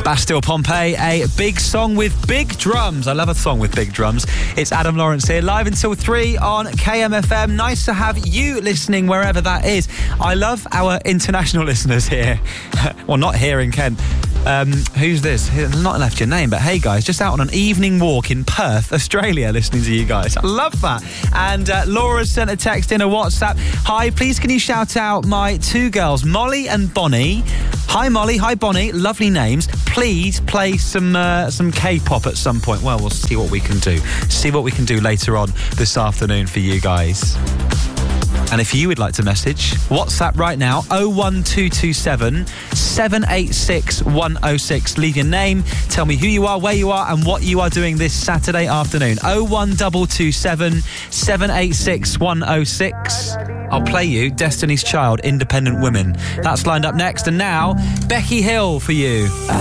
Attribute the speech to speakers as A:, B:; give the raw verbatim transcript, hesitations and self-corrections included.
A: Bastille Pompeii, a big song with big drums. I love a song with big drums. It's Adam Lawrence here, live until three on K M F M. Nice to have you listening wherever that is. I love our international listeners here. Well, not here in Kent. Um, who's this? He's not left your name, but hey guys, just out on an evening walk in Perth, Australia, listening to you guys. I love that. And uh, Laura's sent a text in a WhatsApp. Hi, please can you shout out my two girls, Molly and Bonnie. Hi Molly, hi Bonnie, lovely names. Please play some uh, some K-pop at some point. Well, we'll see what we can do. See what we can do later on this afternoon for you guys. And if you would like to message, WhatsApp right now, oh one two two seven, seven eight six, one oh six. Leave your name, tell me who you are, where you are, and what you are doing this Saturday afternoon. oh one two two seven, seven eight six, one oh six. I'll play you Destiny's Child, Independent Women. That's lined up next. And now, Becky Hill for you.